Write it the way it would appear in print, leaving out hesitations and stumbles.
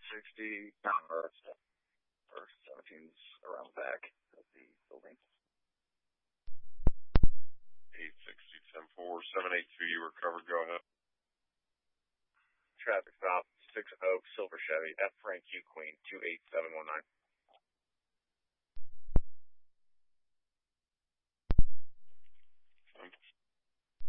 860, or 17's around the back of the building. 860-10-4, 782, you were covered, go ahead. Traffic stop, 6 Oak, Silver Chevy, F. Frank Q. Queen, 28719.